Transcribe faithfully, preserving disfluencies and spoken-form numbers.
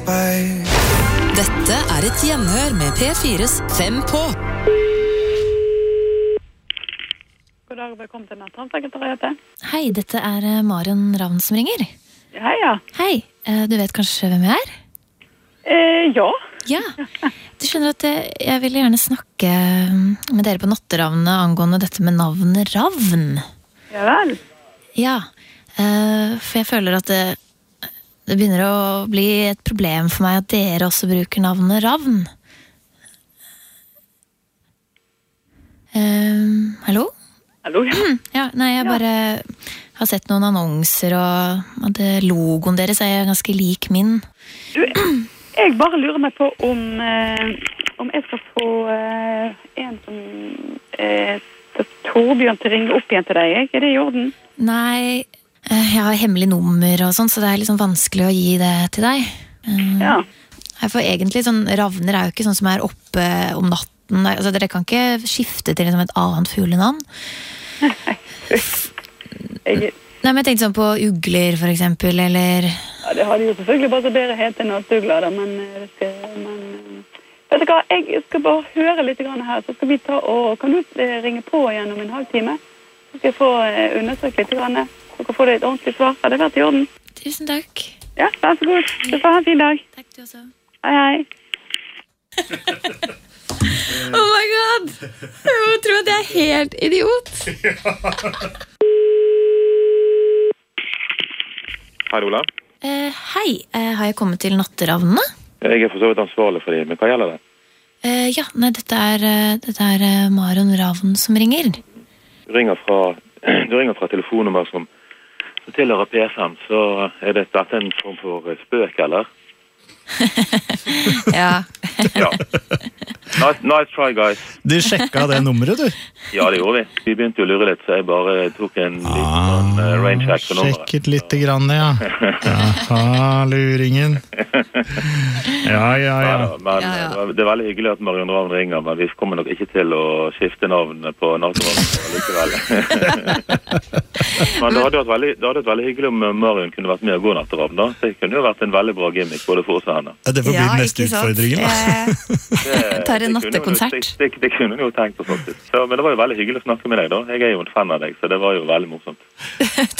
Dette er et gjenhør med P fires Fem på. God dag, velkommen til Natthavnsekretariatet. Hei, dette er eh, Maren Ravn som ringer. Hei, ja. Hei, eh, du vet kanskje hvem jeg er? Eh, ja. Ja, du skjønner at jeg, jeg vil gjerne snakke med dere på Natteravnene angående dette med navnet Ravn. Ja vel. Ja, eh, for jeg føler at det, det begynner å bli et problem for meg at dere også bruker navnet Ravn. Eh, hallo? Hallo, ja. Ja, nei, jeg bare har sett noen annonser, og at logoen deres er ganske lik min. Du, jeg bare lurer meg på om, eh, om jeg skal få eh, en som eh, Torbjørn til å ringe opp igjen til deg. Er det i orden? Nei, eh, jeg har hemmelig nummer og sånt, så det er liksom vanskelig å gi det til deg. Eh, Ja. Jeg får egentlig sånn, ravner er jo ikke sånn som er oppe om natten. Altså, dere kan ikke skifte til liksom et annet fuglenavn. Jeg, Nei, men jeg tenkte sånn på ugler, for eksempel, eller... ja, det hadde jo selvfølgelig bare så bedre hete nattugler, da, men, eh, det skal, men eh, vet du hva, jeg skal bare høre litt grann her, så skal vi ta og, kan du eh, ringe på igjen om en halv time? Så skal jeg få eh, undersøkt litt grann, så kan få det et ordentlig svar. Har det vært i orden? Tusen takk. Ja, vær så god. Du får ha en fin dag. Takk du også. Hei, hei. Oh my god! Jeg tror at jeg er helt idiot. Hei, Ola. Eh, hei, eh, har jeg kommet til Natteravnene? Jeg er for så vidt ansvarlig for dem, men hva gjelder det? Eh, ja, nei, dette er, eh, dette er eh, Maren Ravn som ringer. Du ringer fra, du ringer fra telefonnummer som, som tilhører P fem, så er det dette en form for spøk, eller? Ja. Ja. Nice, nice try, guys. Du sjekka det nummeret, du? Ja, det gjorde vi. Vi begynte jo å lure litt, så jeg bare tok en liten sånn, uh, range check på nummeret. Sjekket litt grann, ja. Jaha, luringen. Ja, ja, ja. Ja, da, men Ja, ja. Det, var, det er veldig hyggelig at Marion Ravn ringer, men vi kommer nok ikke til å skifte navn på Natteravn likevel. Men det hadde vært veldig, det hadde vært veldig hyggelig om Marion kunne vært med og gå Natteravn, da. Det kunne jo vært en veldig bra gimmick, både for oss og henne. Det får bli den neste utfordringen, da. Jeg tar en Det kunne nattekonsert. hun- Det, det, det kunne hun jo tenkt på, faktisk. Så, men det var jo veldig hyggelig å snakke med deg, da. Jeg er jo en fan av deg, så det var jo veldig morsomt.